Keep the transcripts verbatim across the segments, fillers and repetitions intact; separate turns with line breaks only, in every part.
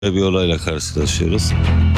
Bir olayla karşılaşıyoruz.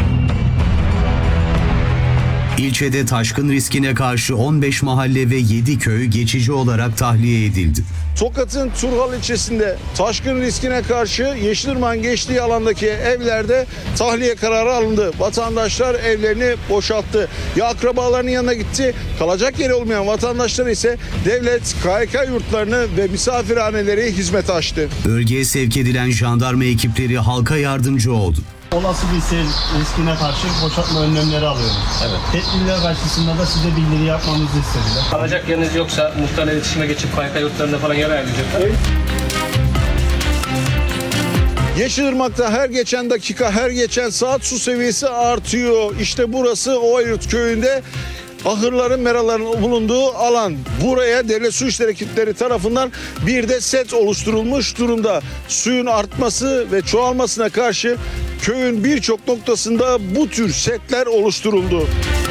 İlçede taşkın riskine karşı on beş mahalle ve yedi köy geçici olarak tahliye edildi.
Tokat'ın Turhal ilçesinde taşkın riskine karşı Yeşilırmak'ın geçtiği alandaki evlerde tahliye kararı alındı. Vatandaşlar evlerini boşalttı. Ya akrabalarının yanına gitti. Kalacak yeri olmayan vatandaşlar ise devlet K Y K yurtlarını ve misafirhaneleri hizmete açtı.
Bölgeye sevk edilen jandarma ekipleri halka yardımcı oldu.
Olası bir sel riskine karşı boşaltma önlemleri alıyoruz. Evet. Tedbirler karşısında da size bildiri yapmamızı istediler.
Kalacak yeriniz yoksa muhtarla iletişime geçip K Y K yurtlarında falan yer ayarlayacaklar. Evet.
Yeşilırmak'ta her geçen dakika, her geçen saat su seviyesi artıyor. İşte burası Ovayurt köyünde ahırların, meraların bulunduğu alan. Buraya devlet su işleri ekipleri tarafından bir de set oluşturulmuş durumda. Suyun artması ve çoğalmasına karşı köyün birçok noktasında bu tür setler oluşturuldu.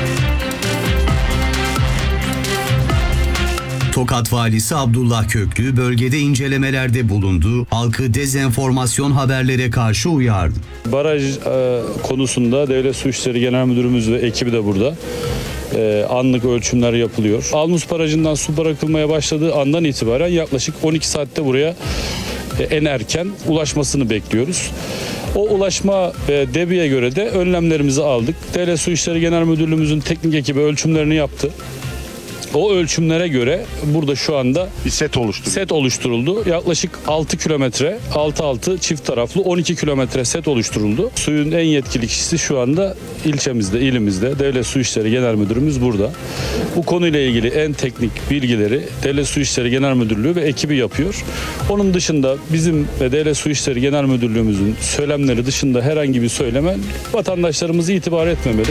Tokat Valisi Abdullah Köklü bölgede incelemelerde bulundu, halkı dezenformasyon haberlere karşı uyardı.
Baraj e, konusunda Devlet Su İşleri Genel Müdürümüz ve ekibi de burada. E, anlık ölçümler yapılıyor. Almus Barajı'ndan su bırakılmaya başladığı andan itibaren yaklaşık on iki saatte buraya e, en erken ulaşmasını bekliyoruz. O ulaşma ve debiye göre de önlemlerimizi aldık. Devlet Su İşleri Genel Müdürlüğümüzün teknik ekibi ölçümlerini yaptı. O ölçümlere göre burada şu anda
Bir set oluşturuldu.
set oluşturuldu. Yaklaşık altı kilometre, altı altı çift taraflı on iki kilometre set oluşturuldu. Suyun en yetkili kişisi şu anda ilçemizde, ilimizde. Devlet Su İşleri Genel Müdürümüz burada. Bu konuyla ilgili en teknik bilgileri Devlet Su İşleri Genel Müdürlüğü ve ekibi yapıyor. Onun dışında bizim ve Devlet Su İşleri Genel Müdürlüğümüzün söylemleri dışında herhangi bir söyleme vatandaşlarımız itibar etmemeli.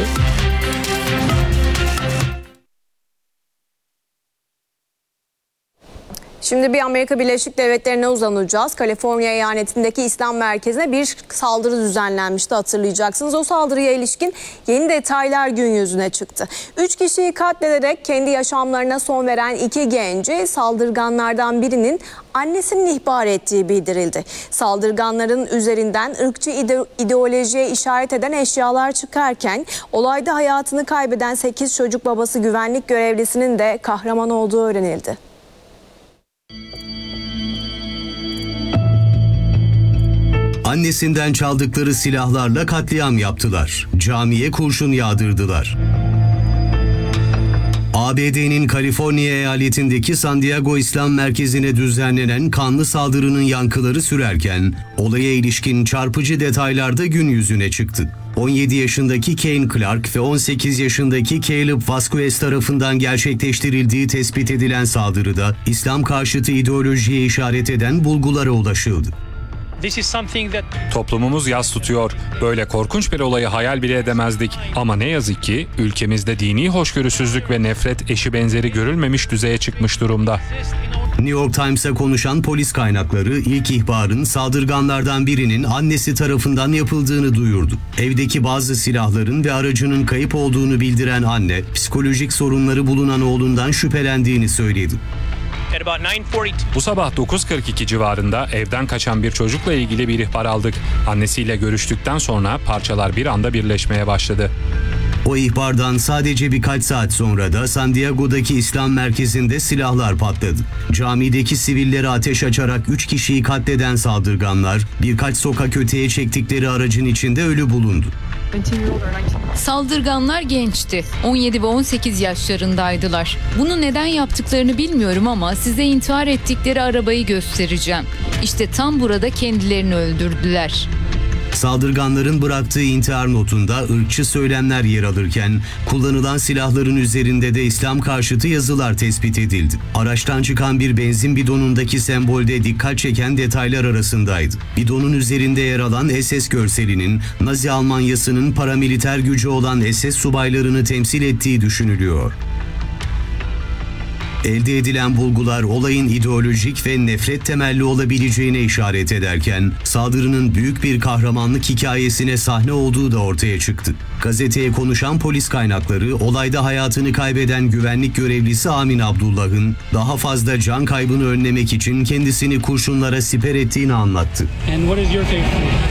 Şimdi bir Amerika Birleşik Devletleri'ne uzanacağız. Kaliforniya eyaletindeki İslam merkezine bir saldırı düzenlenmişti, hatırlayacaksınız. O saldırıya ilişkin yeni detaylar gün yüzüne çıktı. Üç kişiyi katlederek kendi yaşamlarına son veren iki genci saldırganlardan birinin annesinin ihbar ettiği bildirildi. Saldırganların üzerinden ırkçı ide- ideolojiye işaret eden eşyalar çıkarken olayda hayatını kaybeden sekiz çocuk babası güvenlik görevlisinin de kahraman olduğu öğrenildi.
Annesinden çaldıkları silahlarla katliam yaptılar. Camiye kurşun yağdırdılar. A B D'nin Kaliforniya eyaletindeki San Diego İslam Merkezi'ne düzenlenen kanlı saldırının yankıları sürerken olaya ilişkin çarpıcı detaylar da gün yüzüne çıktı. on yedi yaşındaki Kane Clark ve on sekiz yaşındaki Caleb Vasquez tarafından gerçekleştirildiği tespit edilen saldırıda İslam karşıtı ideolojiye işaret eden bulgulara ulaşıldı.
Toplumumuz yas tutuyor. Böyle korkunç bir olayı hayal bile edemezdik. Ama ne yazık ki ülkemizde dini hoşgörüsüzlük ve nefret eşi benzeri görülmemiş düzeye çıkmış durumda.
New York Times'a konuşan polis kaynakları ilk ihbarın saldırganlardan birinin annesi tarafından yapıldığını duyurdu. Evdeki bazı silahların ve aracının kayıp olduğunu bildiren anne, psikolojik sorunları bulunan oğlundan şüphelendiğini söyledi.
Bu sabah dokuz kırk iki civarında evden kaçan bir çocukla ilgili bir ihbar aldık. Annesiyle görüştükten sonra parçalar bir anda birleşmeye başladı.
O ihbardan sadece birkaç saat sonra da San Diego'daki İslam merkezinde silahlar patladı. Camideki sivillere ateş açarak üç kişiyi katleden saldırganlar birkaç sokak öteye çektikleri aracın içinde ölü bulundu.
Saldırganlar gençti. on yedi ve on sekiz yaşlarındaydılar. Bunu neden yaptıklarını bilmiyorum ama size intihar ettikleri arabayı göstereceğim. İşte tam burada kendilerini öldürdüler.
Saldırganların bıraktığı intihar notunda ırkçı söylemler yer alırken kullanılan silahların üzerinde de İslam karşıtı yazılar tespit edildi. Araçtan çıkan bir benzin bidonundaki sembolde dikkat çeken detaylar arasındaydı. Bidonun üzerinde yer alan S S görselinin Nazi Almanyası'nın paramiliter gücü olan S S subaylarını temsil ettiği düşünülüyor. Elde edilen bulgular olayın ideolojik ve nefret temelli olabileceğine işaret ederken saldırının büyük bir kahramanlık hikayesine sahne olduğu da ortaya çıktı. Gazeteye konuşan polis kaynakları olayda hayatını kaybeden güvenlik görevlisi Amin Abdullah'ın daha fazla can kaybını önlemek için kendisini kurşunlara siper ettiğini anlattı.
And what is your take?